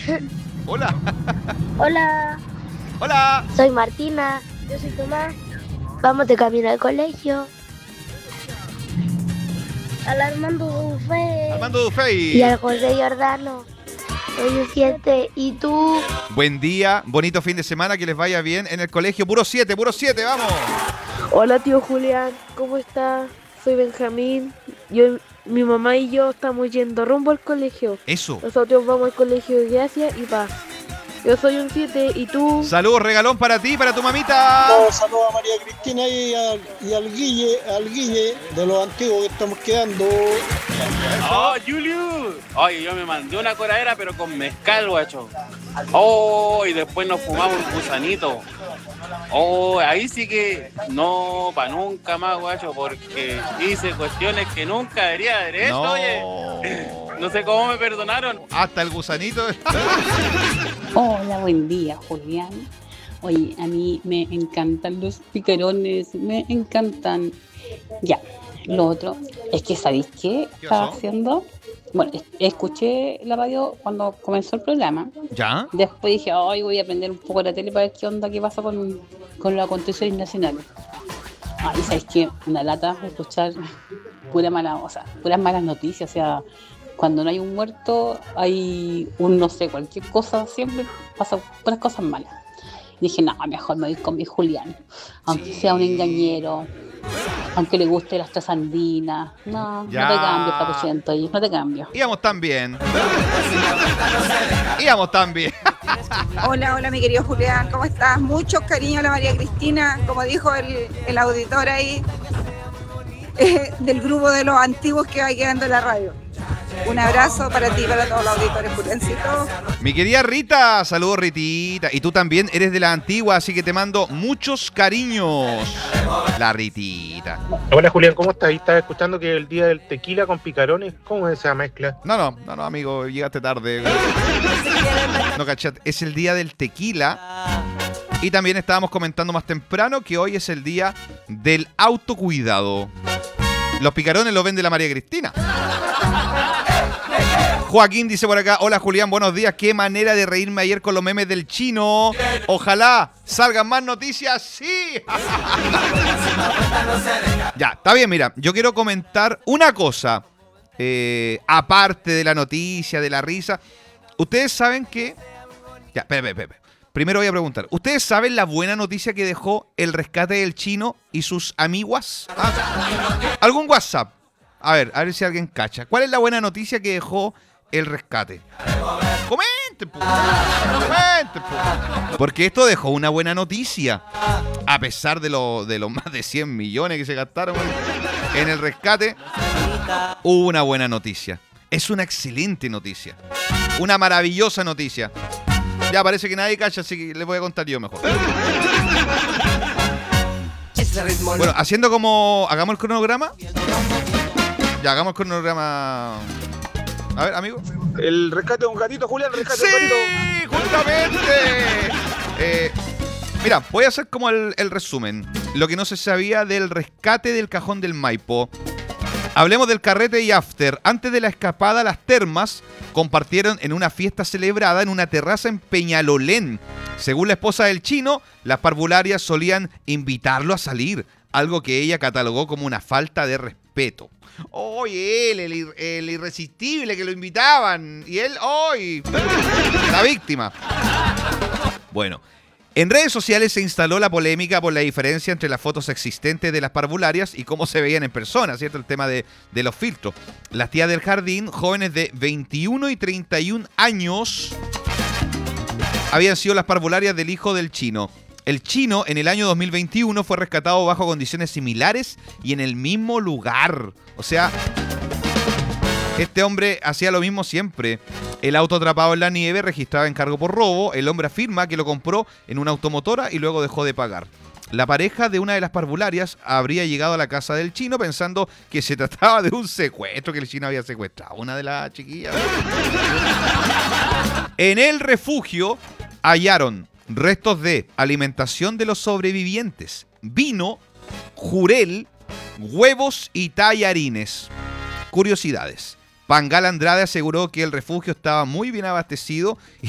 Hola. Hola, Hola. soy Martina. Yo soy Tomás. Vamos de camino al colegio. Al Armando Dufé. Armando Y Dufey. al José Giordano. Soy un 7. ¿Y tú? Buen día, bonito fin de semana, que les vaya bien en el colegio. Puro 7, vamos. Hola tío Julián, ¿cómo estás? Soy Benjamín. Mi mamá y yo estamos yendo rumbo al colegio. Eso. Nosotros vamos al colegio de Gracia y Paz. Yo soy un 7 y tú. Saludos, regalón para ti, para tu mamita. Saludos a María Cristina y al Guille de los antiguos que estamos quedando. ¡Oh, Julio! Oye, yo me mandé una coradera, pero con mezcal, guacho. ¡Oh! Y después nos fumamos un gusanito. ¡Oh! Ahí sí que no, pa' nunca más, guacho, porque hice cuestiones que nunca debería haber hecho, No. oye. No sé cómo me perdonaron. Hasta el gusanito. Hola, buen día, Julián. Oye, a mí me encantan los picarones, me encantan. Ya, lo otro es que, ¿sabéis qué estaba pasó? haciendo? Bueno, escuché la radio cuando comenzó el programa. ¿Ya? Después dije, ay, voy a aprender un poco la tele para ver qué onda, qué pasa con los acontecimientos nacionales. Ay, ¿sabéis qué? Una lata escuchar puras malas noticias, o sea. Cuando no hay un muerto, hay un no sé, cualquier cosa, siempre pasa puras cosas malas. Y dije, no, mejor me voy con mi Julián, aunque sea un engañero, aunque le guste las tres andinas. No, Ya. no te cambio, Papuchento, no te cambio. Íbamos tan bien. Hola, mi querido Julián, ¿cómo estás? Muchos cariños a la María Cristina, como dijo el auditor ahí, del grupo de los antiguos que va quedando en la radio. Un abrazo para ti y para todos los auditores, Juliancito. Mi querida Rita, saludos Ritita. Y tú también eres de la antigua, así que te mando muchos cariños. La Ritita. Hola Julián, ¿cómo estás? Estaba escuchando que el día del tequila con picarones, ¿cómo es esa mezcla? No, amigo, llegaste tarde. No, cachate, es el día del tequila. Y también estábamos comentando más temprano que hoy es el día del autocuidado. Los picarones los vende la María Cristina. Joaquín dice por acá, hola Julián, buenos días. Qué manera de reírme ayer con los memes del chino. Ojalá salgan más noticias, sí. Ya, está bien, mira, yo quiero comentar una cosa. Aparte de la noticia, de la risa. Ustedes saben que... Ya, espera. Primero voy a preguntar, ¿ustedes saben la buena noticia que dejó el rescate del chino y sus amiguas? ¿Algún WhatsApp? A ver si alguien cacha. ¿Cuál es la buena noticia que dejó el rescate? Comenten, po. Porque esto dejó una buena noticia. A pesar de los más de 100 millones que se gastaron en el rescate, hubo una buena noticia. Es una excelente noticia. Una maravillosa noticia. Ya parece que nadie cacha, así que les voy a contar yo mejor. Bueno, haciendo como... ¿Hagamos el cronograma? Ya, hagamos el cronograma. A ver, amigo. El rescate de un gatito, Julián, el rescate ¡Sí! de un gatito. ¡Justamente! Mira, voy a hacer como el resumen. Lo que no se sabía del rescate del cajón del Maipo. Hablemos del carrete y after. Antes de la escapada, las termas compartieron en una fiesta celebrada en una terraza en Peñalolén. Según la esposa del chino, las parvularias solían invitarlo a salir, algo que ella catalogó como una falta de respeto. Oye, el irresistible que lo invitaban. Y él, hoy, la víctima. Bueno, en redes sociales se instaló la polémica por la diferencia entre las fotos existentes de las parvularias y cómo se veían en persona, ¿cierto? El tema de los filtros. Las tías del jardín, jóvenes de 21 y 31 años, habían sido las parvularias del hijo del chino. El chino en el año 2021 fue rescatado bajo condiciones similares y en el mismo lugar. O sea, este hombre hacía lo mismo siempre. El auto atrapado en la nieve, registrado en cargo por robo. El hombre afirma que lo compró en una automotora y luego dejó de pagar. La pareja de una de las parvularias habría llegado a la casa del chino pensando que se trataba de un secuestro, que el chino había secuestrado a una de las chiquillas. En el refugio hallaron restos de alimentación de los sobrevivientes, vino, jurel, huevos y tallarines. Curiosidades. Pangal Andrade aseguró que el refugio estaba muy bien abastecido